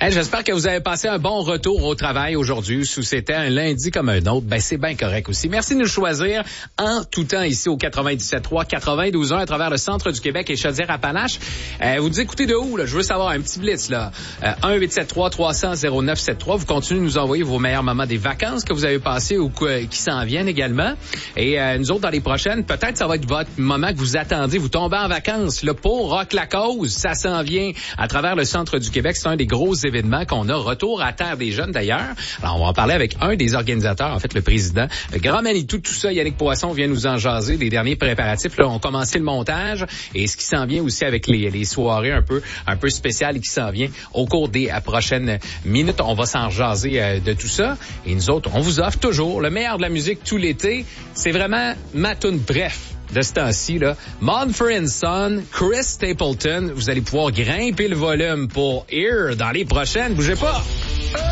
J'espère que vous avez passé un bon retour au travail aujourd'hui. Si c'était un lundi comme un autre, c'est bien correct aussi. Merci de nous choisir en tout temps ici au 97.3, 92.1 à travers le centre du Québec et Chaudière-Appalaches. Vous nous écoutez de où, là? Je veux savoir, un petit blitz, là. 1-873-300-0973. Vous continuez de nous envoyer vos meilleurs moments des vacances que vous avez passées ou qui s'en viennent également. Et nous autres, dans les prochaines, peut-être ça va être votre moment que vous attendez. Vous tombez en vacances, là, pour Rock la Cause. Ça s'en vient à travers le centre du Québec. C'est un des gros événements qu'on a. Retour à Terre des Jeunes, d'ailleurs. Alors, on va en parler avec un des organisateurs, en fait, le président. Le grand Manitou, tout ça, Yannick Poisson vient nous en jaser des derniers préparatifs. Là, on commencé le montage et ce qui s'en vient aussi avec les soirées un peu spéciales qui s'en vient au cours des prochaines minutes. On va s'en jaser de tout ça. Et nous autres, on vous offre toujours le meilleur de la musique tout l'été. C'est vraiment ma toune bref de ce temps-ci, là. Mumford & Son, Chris Stapleton. Vous allez pouvoir grimper le volume pour Here dans les prochaines. Bougez pas!